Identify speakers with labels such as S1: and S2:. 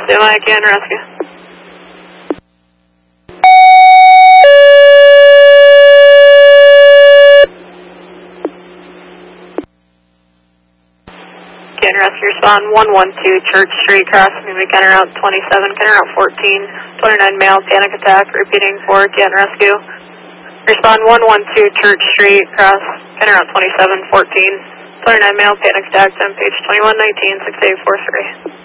S1: Semi can rescue. Can rescue respond 112 Church Street, crossing McKenna Route 27, Kenner Route 14, 29 male, panic attack, repeating for can rescue. Respond 112 Church Street, cross Kenner Route 27, 14, 29 male, panic attack, 10 page 2119, 6843.